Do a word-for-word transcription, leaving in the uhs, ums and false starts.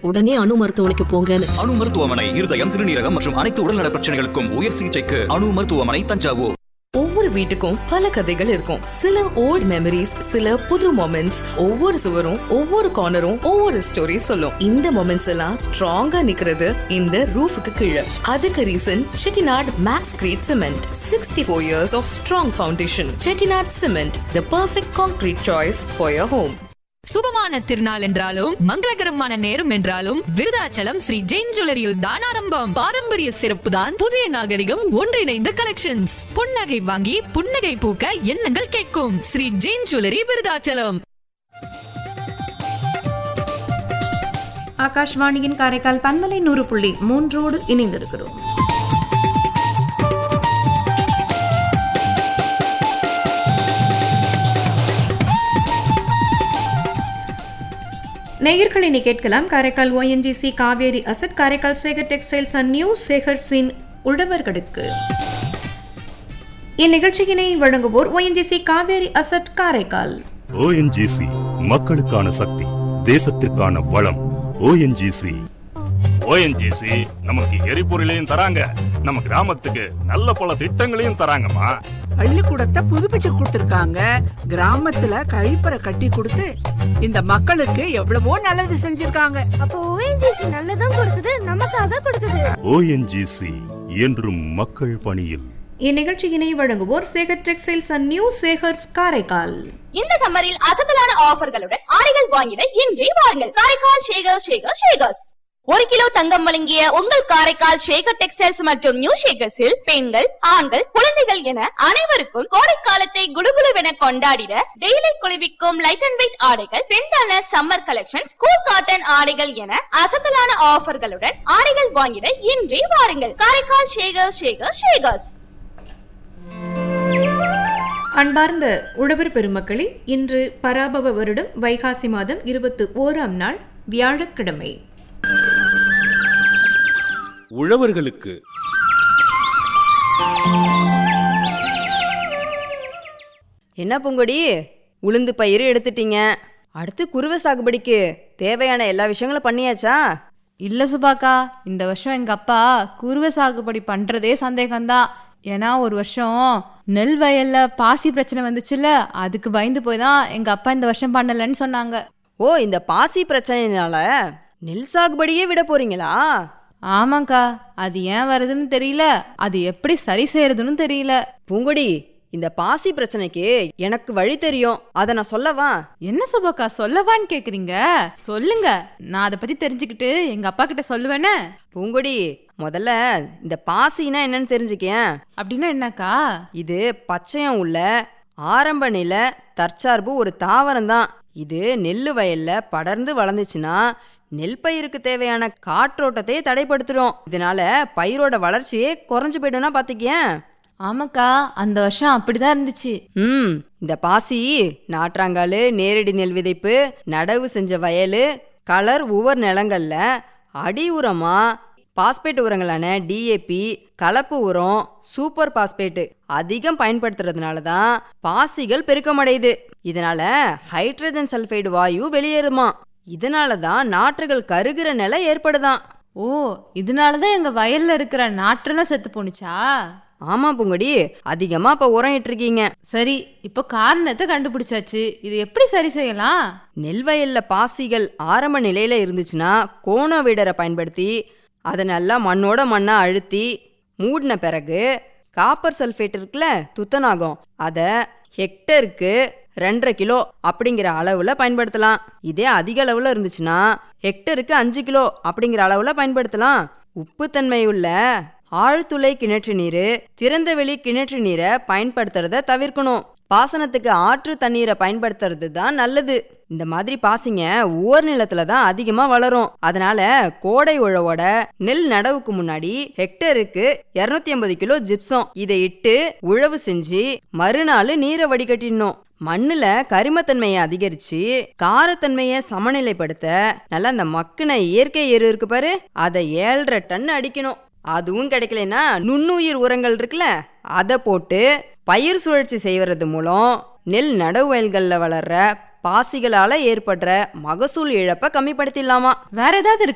உடனே அணு மருத்துவமனைக்கு போங்கன்னு. அணு மருத்துவமனை இருதயம், சிறுநீரகம் மற்றும் அனைத்து உடல்நல பிரச்சனைகளுக்கும் உயர் சிகிச்சைக்கு அணு மருத்துவமனை, தஞ்சாவூர். ஒவ்வொரு வீட்டுக்கும் பல கதைகள் இருக்கும். சில ஓல்ட் மெமரிஸ், சில புது மொமெண்ட்ஸ். ஒவ்வொரு சுவரும், ஒவ்வொரு கார்னரும் ஒவ்வொரு ஸ்டோரி சொல்லும். இந்த மொமெண்ட்ஸ் எல்லாம் ஸ்ட்ராங்கா நிக்கிறது இந்த ரூஃபுக்கு கீழே. அதுக்கு reason Chettinad maths greet cement. Sixty four years of strong foundation. Chettinad cement, the perfect concrete choice for your home. சுபமான திருநாள் என்றாலும் மங்களகரமான நேரம் என்றாலும் விருதாச்சலம் ஸ்ரீ ஜெயின் ஜுவல்லரியில் தான் ஆரம்பம். பாரம்பரிய சிறப்பு தான் புதிய நாகரிகம் ஒன்றிணைந்த கலெக்ஷன்ஸ். புன்னகை வாங்கி புன்னகை பூக்க எண்ணங்கள் கேட்கும் ஸ்ரீ ஜெயின் ஜுவல்லரி, விருதாச்சலம். ஆகாஷ்வாணியின் காரைக்கால் பன்மலை நூறு புள்ளி மூன்றோடு இணைந்திருக்கிறோம். நேயர்களை நீ கேட்கலாம். Karaikal ONGC, Kaveri asset, Karaikal Sekar textiles and new சேகர்ஸின் உழவர்களுக்கு. இந்நிகழ்ச்சியினை வழங்குவோர் ONGC Kaveri asset, Karaikal. ONGC மக்களுக்கான சக்தி, தேசத்திற்கான வளம். ஓஎன்ஜிசி ஓஎன்ஜிசி நமக்கு எரிபொருளையும் தராங்க, நம்ம கிராமத்துக்கு நல்ல பல திட்டங்களையும் தராங்கம்மா. பள்ளிக்கூடத்தை புதுப்பிச்சு கொடுத்திருக்காங்க, கிராமத்துல கழிப்பறை கட்டி கொடுத்து இந்த மக்களுக்கு எவ்வளவோ நல்லது செஞ்சிருக்காங்க. அப்போ ஓஎன்ஜிசி நல்லதும் கொடுக்குது, நமக்காக கொடுக்குது. ஓஎன்ஜிசி என்றும் மக்கள் பணியில். இந்நிகழ்ச்சியினை வழங்குவோர் Sekar textiles and new Sekar's, Karaikal. இந்த சம்மரில் அசத்தலான ஆஃபர்களுடன் ஆடைகள் வாங்கிட இன்றே வாருங்கள். காரைக்கால் ஷேகர் ஷேகர் ஷேகர்ஸ். ஒரு கிலோ தங்கம் வழங்கிய உங்கள் காரைக்கால் ஷேகர் டெக்ஸ்டைல்ஸ் மற்றும் நியூ ஷேகர்ஸில் பெண்கள், ஆண்கள், குழந்தைகள் என அனைவருக்கும் கோடைக்காலத்தை குளுகுளுவென கொண்டாடிட டெய்லி குளிர்விக்கும் லைட் அண்ட் வெயிட் ஆடைகள், ட்ரெண்டான சம்மர் கலெக்ஷன், கூல் காட்டன் ஆடைகள் என அசத்தலான ஆஃபர்களுடன் ஆடைகள் வாங்கிட இன்றே வாருங்கள். காரைக்கால் ஷேகர் ஷேகர் ஷேகர்ஸ். அன்பார்ந்த உழவர் பெருமக்களே, இன்று பராபவ வருடம் வைகாசி மாதம் இருபத்தி ஓராம் நாள் வியாழக்கிழமை. உழவர்களுக்கு என்ன பூங்கொடி, உளுந்து பயிர் எடுத்துட்டீங்க, அடுத்து குருவை சாகுபடிக்கு தேவையான எல்லா விஷயங்களும் பண்ணியாச்சா? இல்ல சுபாக்கா, இந்த வருஷம் எங்க அப்பா குருவை சாகுபடி பண்றதே சந்தேகம்தான். ஏன்னா ஒரு வருஷம் நெல் வயல்ல பாசி பிரச்சனை வந்துச்சுல்ல, அதுக்கு பயந்து போய் தான் எங்க அப்பா இந்த வருஷம் பண்ணலன்னு சொன்னாங்க. ஓ, இந்த பாசி பிரச்சனைனால நெல் சாகுபடியே விட போறீங்களா? ஆமாக்கா, அது ஏன் வருதுன்னு தெரியல, அது எப்படி சரி செய்யறதுன்னு தெரியல. பூங்கொடி, இந்த பாசி பிரச்சனைக்கு எனக்கு வழி தெரியும், அதை நான் சொல்லவா? என்ன சுபாக்கா, சொல்லவான்னு கேக்குறீங்க? சொல்லுங்க, நான் அதை பத்தி தெரிஞ்சுக்கிட்டு எங்க அப்பா கிட்ட சொல்லுவேனே. பூங்கொடி, முதல்ல இந்த பாசினா என்னன்னு தெரிஞ்சுக்கேன். அப்படின்னா என்னக்கா? இது பச்சையம் உள்ள ஆரம்ப நில தற்சார்பு ஒரு தாவரம் தான். இது நெல்லு வயல்ல படர்ந்து வளர்ந்துச்சுன்னா நெல் பயிருக்கு தேவையான காற்றோட்டத்தை தடைப்படுத்துறோம். இதனால பயிரோட வளர்ச்சியே குறைஞ்சு போயிடும்னா பாத்துக்கேன். ஆமாக்கா, அந்த வருஷம் அப்படிதான் இருந்துச்சு. ம் இந்த பாசி நாற்றாங்காலு, நேரடி நெல் விதைப்பு, நடவு செஞ்ச வயலு, கலர் உவர் நிலங்கள்ல அடி உரமா பாஸ்பேட் உரங்களான டிஏபி, கலப்பு உரம், சூப்பர் பாஸ்பேட் அதிகம் பயன்படுத்துறதுனால தான் பாசிகள் பெருக்கமடையுது. இதனால ஹைட்ரஜன் சல்ஃபைடு வாயு வெளியேறுமா. இதனால தான் நாற்றுகள் கருகிற நிலை ஏற்படுதான். ஓ, இதனாலதான் எங்க வயல்ல இருக்கிற நாற்றெல்லாம் செத்து போனுச்சா? ஆமா பூங்கொடி, அதிகமா இப்ப உரம் இட்டிருக்கீங்க. சரி, இப்போ காரணத்தை கண்டுபிடிச்சாச்சு, இது எப்படி சரி செய்யலாம்? நெல் வயல்ல பாசிகள் ஆரம்ப நிலையில இருந்துச்சுன்னா கோண வீடரை பயன்படுத்தி அதை நல்லா மண்ணோட மண்ணா அழுத்தி மூடின பிறகு காப்பர் சல்ஃபேட் இருக்குல்ல, துத்தநாகம், அதை ஹெக்டருக்கு ரெண்டரை கிலோ அப்படிங்கிற அளவுல பயன்படுத்தலாம். இதே அதிக அளவுல இருந்துச்சுன்னா ஹெக்டருக்கு அஞ்சு கிலோ அப்படிங்கிற அளவுல பயன்படுத்தலாம். உப்புத்தன்மை உள்ள ஆழ்துளை கிணற்று நீர், திறந்த வெளி கிணற்று நீரை பயன்படுத்துறத தவிர்க்கணும். பாசனத்துக்கு ஆற்று தண்ணீரை பயன்படுத்துறது தான் நல்லது. இந்த மாதிரி பாசிங்க ஊர் நிலத்துல தான் அதிகமா வளரும். அதனால கோடை உழவோட நெல் நடவுக்கு முன்னாடி ஹெக்டருக்கு இருநூத்தி ஐம்பது கிலோ ஜிப்சம் இதை இட்டு உழவு செஞ்சு மறுநாள் நீரை வடிகட்டிடணும். மண்ணுல கரிமத்தன்மையை அதிகரிச்சு காரத்தன்மையை சமநிலைப்படுத்த நல்லா அந்த மக்குன இயற்கை எரு இருக்கு பாரு, அதை ஏழரை டன் அடிக்கணும். அதுவும் கிடைக்கலன்னா நுண்ணுயிர் உரங்கள் இருக்குல்ல, அதை போட்டு பயிர் சுழற்சி செய்வது மூலம் நெல் நடவு வயல்களில் வளர்ற பாசிகளால ஏற்படுற மகசூல் இழப்பை கம்மிப்படுத்திடலாமா. வேற ஏதாவது